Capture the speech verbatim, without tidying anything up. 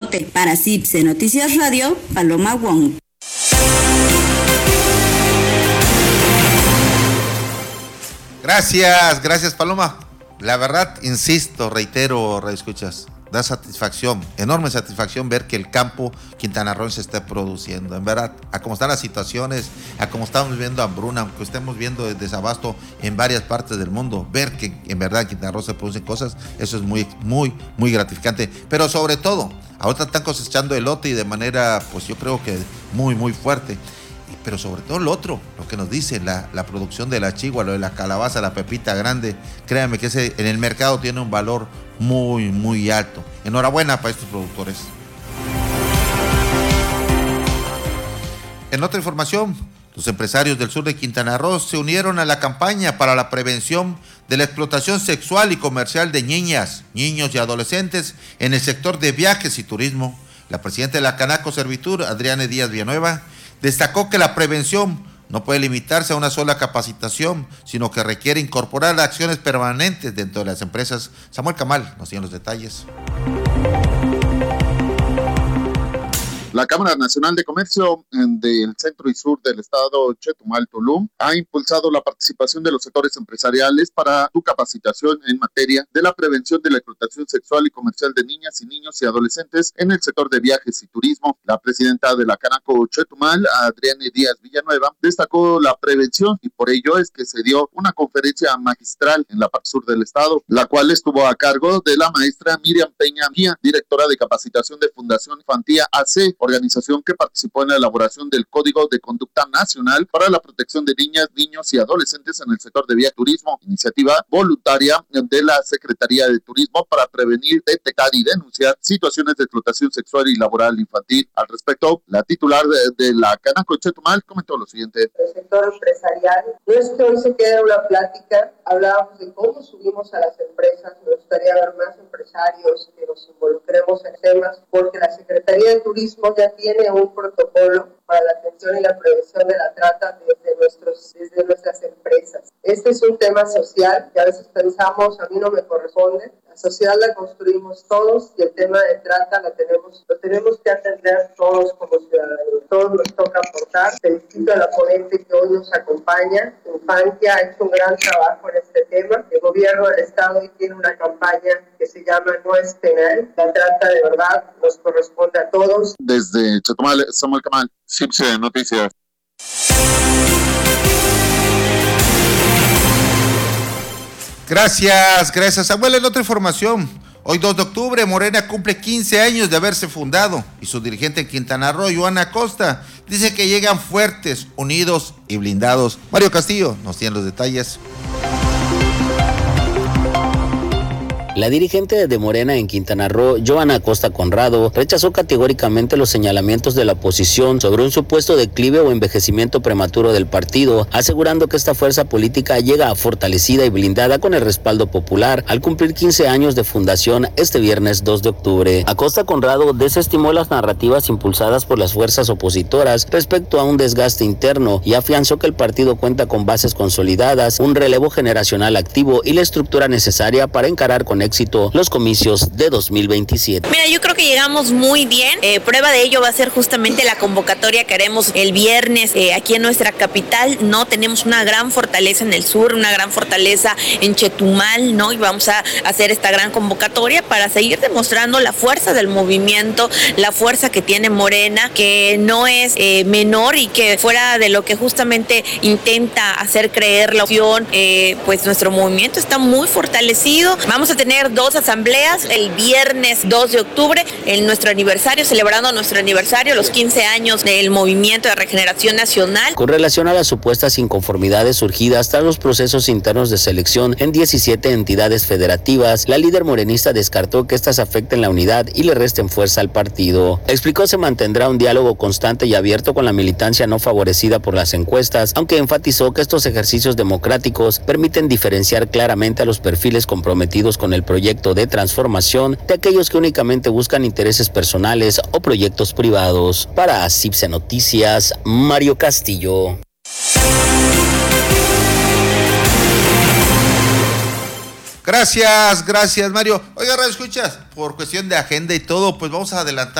Norte. Para CIPSE Noticias Radio, Paloma Wong. Gracias, gracias Paloma. La verdad, insisto, reitero, escuchas, da satisfacción, enorme satisfacción ver que el campo quintanarroense se esté produciendo. En verdad, a cómo están las situaciones, a cómo estamos viendo hambruna, aunque estemos viendo desabasto en varias partes del mundo, ver que en verdad en Quintana Roo se producen cosas, eso es muy, muy, muy gratificante. Pero sobre todo, ahorita están cosechando elote y de manera, pues yo creo que muy, muy fuerte. Pero sobre todo lo otro, lo que nos dice, la, la producción de la chigua, lo de la calabaza, la pepita grande, créanme que ese en el mercado tiene un valor muy, muy alto. Enhorabuena para estos productores. En otra información, los empresarios del sur de Quintana Roo se unieron a la campaña para la prevención de la explotación sexual y comercial de niñas, niños y adolescentes en el sector de viajes y turismo. La presidenta de la Canaco Servitur, Adriana Díaz Villanueva, destacó que la prevención no puede limitarse a una sola capacitación, sino que requiere incorporar acciones permanentes dentro de las empresas. Samuel Camal nos tiene los detalles. La Cámara Nacional de Comercio del Centro y Sur del Estado Chetumal, Tulum, ha impulsado la participación de los sectores empresariales para su capacitación en materia de la prevención de la explotación sexual y comercial de niñas y niños y adolescentes en el sector de viajes y turismo. La presidenta de la Canaco Chetumal, Adriana Díaz Villanueva, destacó la prevención y por ello es que se dio una conferencia magistral en la parte sur del estado, la cual estuvo a cargo de la maestra Miriam Peña Mía, directora de capacitación de Fundación Infantía A C, organización que participó en la elaboración del Código de Conducta Nacional para la protección de niñas, niños y adolescentes en el sector de viaje y turismo, iniciativa voluntaria de la Secretaría de Turismo para prevenir, detectar y denunciar situaciones de explotación sexual y laboral infantil. Al respecto, la titular de, de la Canaco Chetumal comentó lo siguiente. El sector empresarial, no es que hoy se quede una plática, hablábamos de cómo subimos a las empresas, me gustaría ver más empresarios que nos involucremos en temas, porque la Secretaría de Turismo ya tiene un protocolo para la atención y la prevención de la trata desde, nuestros, desde nuestras empresas. Este es un tema social que a veces pensamos, a mí no me corresponde. La sociedad la construimos todos y el tema de trata la tenemos, lo tenemos que atender todos como ciudadanos. Todos nos toca aportar. Felicito a la ponente que hoy nos acompaña. Infantia ha hecho un gran trabajo en este tema. El gobierno del estado hoy tiene una campaña que se llama No es penal. La trata de verdad nos corresponde a todos. Desde Chetumal, Samuel Camal, CIPSE Noticias. Gracias, gracias Samuel. En otra información, hoy dos de octubre, Morena cumple quince años de haberse fundado y su dirigente en Quintana Roo, Joana Acosta, dice que llegan fuertes, unidos y blindados. Mario Castillo nos tiene los detalles. La dirigente de Morena en Quintana Roo, Joana Acosta Conrado, rechazó categóricamente los señalamientos de la oposición sobre un supuesto declive o envejecimiento prematuro del partido, asegurando que esta fuerza política llega fortalecida y blindada con el respaldo popular al cumplir quince años de fundación este viernes dos de octubre. Acosta Conrado desestimó las narrativas impulsadas por las fuerzas opositoras respecto a un desgaste interno y afianzó que el partido cuenta con bases consolidadas, un relevo generacional activo y la estructura necesaria para encarar con éxito los comicios de dos mil veintisiete. Mira, yo creo que llegamos muy bien. Eh, prueba de ello va a ser justamente la convocatoria que haremos el viernes eh, aquí en nuestra capital. No tenemos una gran fortaleza en el sur, una gran fortaleza en Chetumal, ¿no? Y vamos a hacer esta gran convocatoria para seguir demostrando la fuerza del movimiento, la fuerza que tiene Morena, que no es eh, menor y que fuera de lo que justamente intenta hacer creer la opción, eh, pues nuestro movimiento está muy fortalecido. Vamos a tener dos asambleas el viernes dos de octubre en nuestro aniversario, celebrando nuestro aniversario, los quince años del Movimiento de Regeneración Nacional. Con relación a las supuestas inconformidades surgidas tras los procesos internos de selección en diecisiete entidades federativas, la líder morenista descartó que estas afecten la unidad y le resten fuerza al partido. Explicó se mantendrá un diálogo constante y abierto con la militancia no favorecida por las encuestas, aunque enfatizó que estos ejercicios democráticos permiten diferenciar claramente a los perfiles comprometidos con el proyecto de transformación de aquellos que únicamente buscan intereses personales o proyectos privados. Para CIPSE Noticias, Mario Castillo. Gracias, gracias Mario. Oiga, radio escuchas, por cuestión de agenda y todo, pues vamos a adelantar